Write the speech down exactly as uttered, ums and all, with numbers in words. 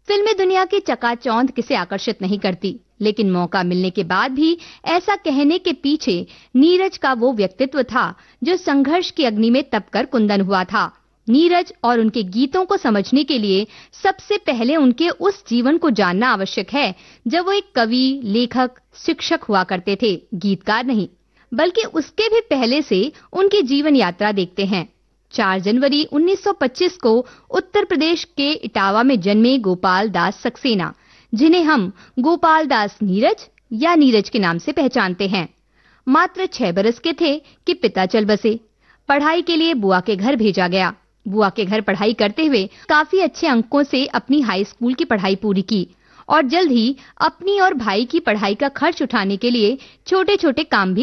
फिल्में दुनिया की चकाचौंध किसे आकर्षित नहीं करती, लेकिन मौका मिलने के बाद भी ऐसा कहने के पीछे नीरज का वो व्यक्तित्व था जो संघर्ष की अग्नि में तपकर कुंदन हुआ था। नीरज और उनके गीतों को समझने के लिए सबसे पहले उनके उस जीवन को जानना आवश्यक है जब वो एक कवि, लेखक, शिक्षक हुआ करते थे, गीतकार नहीं। बल्कि उसके भी पहले से उनकी जीवन यात्रा देखते हैं। चार जनवरी उन्नीस सौ पच्चीस को उत्तर प्रदेश के इटावा में जन्मे गोपाल दास सक्सेना, जिन्हें हम गोपाल दास नीरज या नीरज के नाम से पहचानते हैं, मात्र छह बरस के थे कि पिता चल बसे। पढ़ाई के लिए बुआ के घर भेजा गया। बुआ के घर पढ़ाई करते हुए काफी अच्छे अंकों से अपनी हाई स्कूल की पढ़ाई पूरी की और जल्द ही अपनी और भाई की पढ़ाई का खर्च उठाने के लिए छोटे-छोटे काम भी